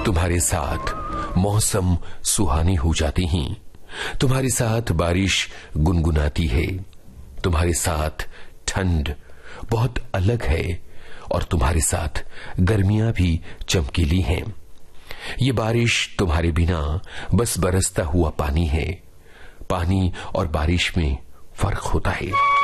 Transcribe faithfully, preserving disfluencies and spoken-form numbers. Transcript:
तुम्हारे साथ मौसम सुहानी हो जाती ही, तुम्हारे साथ बारिश गुनगुनाती है, तुम्हारे साथ ठंड बहुत अलग है और तुम्हारे साथ गर्मियां भी चमकीली हैं। ये बारिश तुम्हारे बिना बस बरसता हुआ पानी है। पानी और बारिश में फर्क होता है।